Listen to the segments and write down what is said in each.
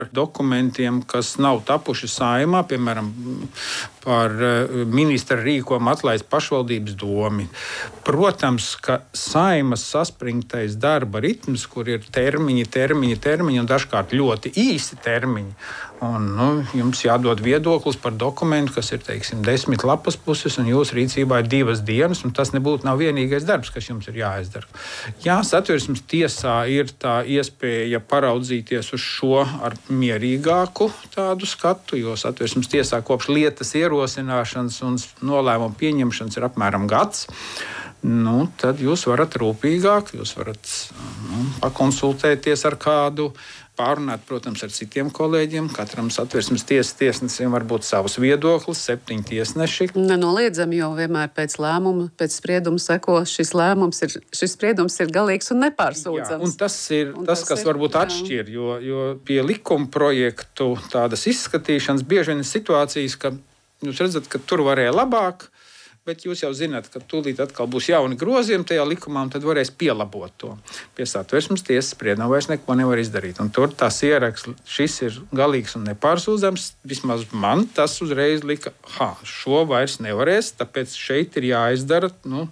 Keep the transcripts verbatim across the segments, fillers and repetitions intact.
dokumentiem, kas nav tapuši Saeimā, piemēram, par ministra rīkojumu atlaist pašvaldības domi. Protams, ka Saeimas saspringtais darba ritms, kur ir termiņi, termiņi, termiņi un dažkārt ļoti īsi termiņi. Un, nu, jums jādod viedoklis par dokumentu, kas ir, teiksim, desmit lapas puses, un jūsu rīcībā ir divas dienas, un tas nebūtu nav vienīgais darbs, kas jums ir jāizdara. Jā, Satversmes tiesā ir tā iespēja paraudzīties uz šo ar mierīgāku tādu skatu, jo Satversmes tiesā kopš lietas ierosināšanas un nolēmuma pieņemšanas ir apmēram gads. Nu, tad jūs varat rūpīgāk, jūs varat nu, pakonsultēties ar kādu, pārunāt, protams, ar citiem kolēģiem. Katram Satversmes tiesas tiesnesim var būt savs viedoklis, septiņi tiesneši. Nenoliedzami, jo vienmēr pēc lēmuma, pēc sprieduma seko, šis lēmums ir, šis spriedums ir galīgs un nepārsūdzams. Jā, un tas ir un tas, tas, kas ir, varbūt jā. atšķir, jo, jo pie likuma projektu tādas izskatīšanas bieži vien ir situācijas, ka jūs redzat, ka tur varēja labāk, bet jūs jau zināt, ka tūlīt atkal būs jauni grozījumi tajā likumā, un tad varēs pielabot to. Pie Satversmes tiesas sprieduma vairs neko nevar izdarīt. Un tur tas ieraksts, šis ir galīgs un nepārsūdzams. Vismaz man tas uzreiz lika, ha, šo vairs nevarēs, tāpēc šeit ir jāizdara, nu,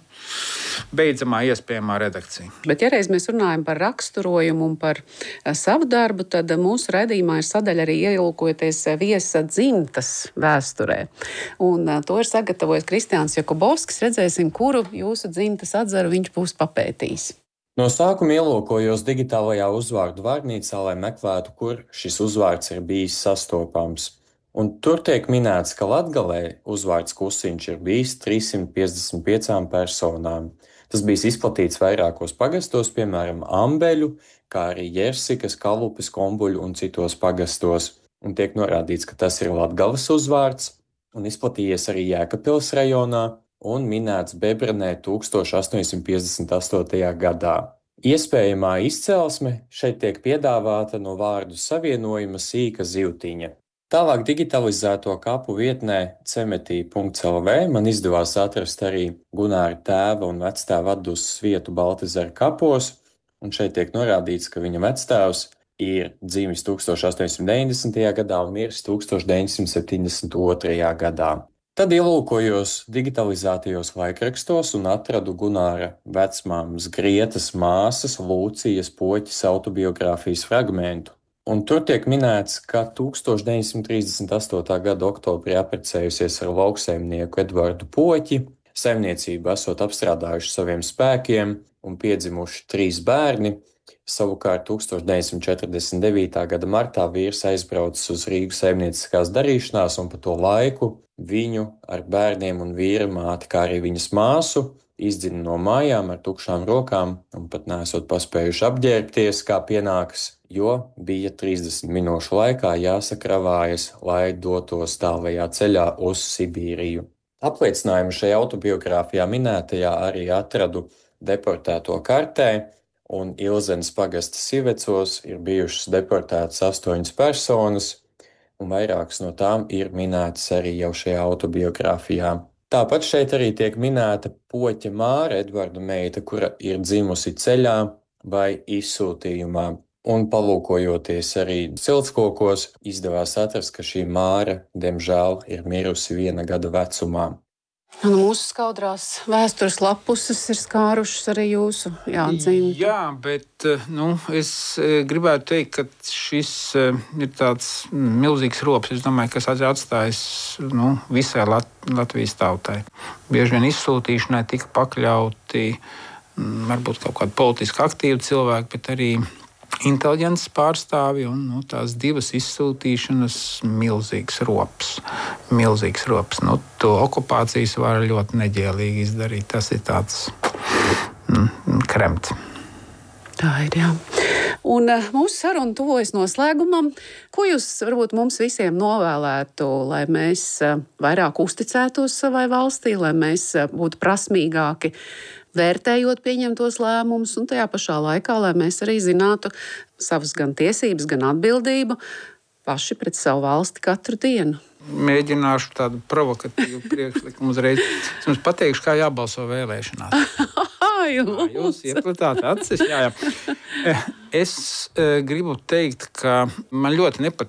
beidzamā iespējamā redakcija. Bet, ja reiz mēs runājam par raksturojumu un par savu darbu, tad mūsu raidījumā ir sadaļa arī ielūkojoties viesa dzimtas vēsturē. Un to ir sagatavojis Kristiāns Jakubovskis. Redzēsim, kuru jūsu dzimtas atzaru viņš būs papētījis. No sākuma ielūkojos digitālajā uzvārdu vārnīcā, lai meklētu, kur šis uzvārds ir bijis sastopams. Un tur tiek minēts, ka Latgalē uzvārds Kusiņš ir bijis trīssimt piecdesmit piecām personām. Tas bijis izplatīts vairākos pagastos, piemēram, Ambeļu, kā arī Jersikas, Kalupes, Kombuļu un citos pagastos. Un tiek norādīts, ka tas ir Latgales uzvārds, un izplatījies arī Jēkabpils rajonā un minēts Bebrenē tūkstoš astoņsimt piecdesmit astotajā gadā. Iespējamā izcelsme šeit tiek piedāvāta no vārdu savienojuma sīka zivtiņa. Tālāk digitalizēto kapu vietnē cemetī punkts el vē man izdevās atrast arī Gunāra tēva un vectēva atdusas vietu Baltezera kapos, un šeit tiek norādīts, ka viņa vectēvs ir dzimis tūkstoš astoņsimt deviņdesmitajā gadā un miris tūkstoš deviņsimt septiņdesmit otrajā gadā. Tad ielūkojos digitalizētajos laikrakstos un atradu Gunāra vecmāmas Grietas māsas Lūcijas Poķes autobiogrāfijas fragmentu. Un tur tiek minēts, ka tūkstoš deviņsimt trīsdesmit astotā gada oktobrī apprecējusies ar lauksaimnieku Edvardu Poķi, saimniecību esot apstrādājuši saviem spēkiem un piedzimuši trīs bērni. Savukārt tūkstoš deviņsimt četrdesmit devītā gada martā vīrs aizbraucis uz Rīgu saimnieciskās darīšanās un pa to laiku viņu ar bērniem un vīra māti, kā arī viņas māsu, izdzina no mājām ar tukšām rokām un pat nesot paspējuši apģērbties, kā pienākas, jo bija trīsdesmit minūšu laikā jāsakravājas, lai dotos tālajā ceļā uz Sibīriju. Apliecinājumu šajā autobiogrāfijā minētajā arī atradu deportēto kartē, un Ilzenes pagasta Sivecos ir bijušas deportētas astoņas personas, un vairākas no tām ir minētas arī jau šajā autobiogrāfijā. Tāpat šeit arī tiek minēta Poķa Māra, Edvarda meita, kura ir dzimusi ceļā vai izsūtījumā. Un palūkojoties arī ciltskokos, izdevās atrast, ka šī Māra, diemžēl, ir mirusi viena gada vecumā. Un mūsu skaudrās vēstures lapuses ir skārušas arī jūsu dzimtu. Jā, bet nu, es gribētu teikt, ka šis ir tāds milzīgs rops, es domāju, kas atstājis nu, visai Lat- Latvijas tautai. Bieži vien izsūtīšanai tika pakļauti varbūt kaut kādi politiski aktīvi cilvēki, bet arī inteliģents pārstāvi un nu, tās divas izsūtīšanas milzīgs rops. Milzīgs rops. Nu, to okupācijas var ļoti neģēlīgi izdarīt. Tas ir tāds mm, kremt. Tā ir, jā. Un mūsu saruna tuvojas noslēgumam. Ko jūs varbūt mums visiem novēlētu, lai mēs vairāk uzticētos savai valstī, lai mēs būtu prasmīgāki, vērtējot pieņemtos lēmumus, un tajā pašā laikā, lai mēs arī zinātu savas gan tiesības, gan atbildību paši pret savu valsti katru dienu? Mēģināšu tādu provokatīvu priekšlikumu uzreiz. Es jums pateikšu, kā jābalso vēlēšanās. Jā, jūs ieplatāt acis. Jā, jā. Es uh, gribu teikt, ka man ļoti nepatīk